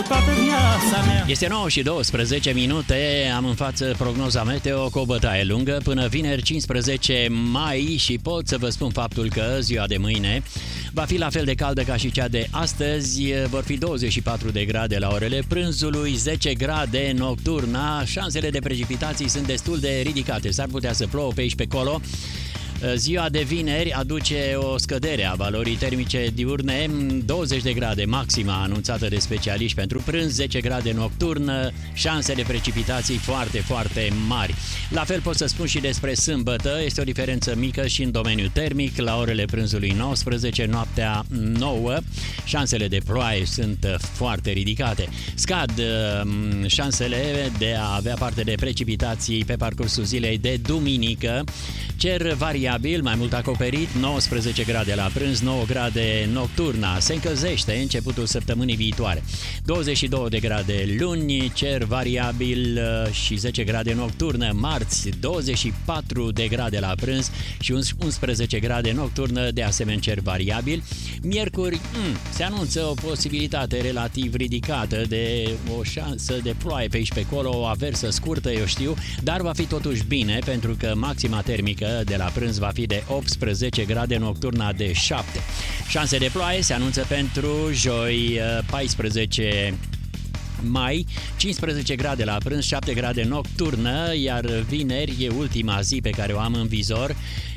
Toată viața mea. Este 9 și 12 minute, am în față prognoza meteo cu o bătaie lungă până vineri 15 mai și pot să vă spun faptul că ziua de mâine va fi la fel de caldă ca și cea de astăzi, vor fi 24 de grade la orele prânzului, 10 grade nocturna, șansele de precipitații sunt destul de ridicate, s-ar putea să plouă pe aici pe acolo. Ziua de vineri aduce o scădere a valorii termice diurne, 20 de grade maxima anunțată de specialiști pentru prânz, 10 grade nocturn, șanse de precipitații foarte, foarte mari. La fel pot să spun și despre sâmbătă, este o diferență mică și în domeniul termic, la orele prânzului 19, noaptea 9, șansele de ploaie sunt foarte ridicate. Scad șansele de a avea parte de precipitații pe parcursul zilei de duminică, cer variabil, mai mult acoperit, 19 grade la prânz, 9 grade nocturna, se încălzește începutul săptămânii viitoare. 22 de grade luni, cer variabil și 10 grade nocturnă, marți 24 de grade la prânz și 11 grade nocturnă, de asemenea cer variabil. Miercuri se anunță o posibilitate relativ ridicată de o șansă de ploaie pe aici pe acolo, o aversă scurtă, eu știu, dar va fi totuși bine pentru că maxima termică de la prânz va fi de 18 grade, nocturna de 7. Șanse de ploaie se anunță pentru joi 14 mai, 15 grade la prânz, 7 grade nocturnă, iar vineri e ultima zi pe care o am în vizor,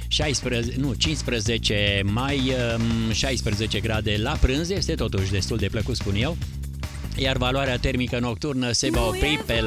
15 mai, 16 grade la prânz, este totuși destul de plăcut, spun eu, iar valoarea termică nocturnă se va opri pe